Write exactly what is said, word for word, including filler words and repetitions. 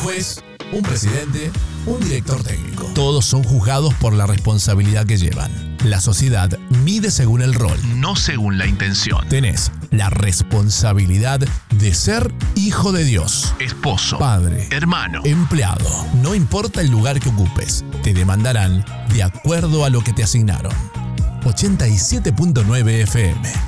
juez, un presidente, un director técnico. Todos son juzgados por la responsabilidad que llevan. La sociedad mide según el rol, no según la intención. Tenés la responsabilidad de ser hijo de Dios, esposo, padre, hermano, empleado. No importa el lugar que ocupes, te demandarán de acuerdo a lo que te asignaron. ochenta y siete punto nueve F M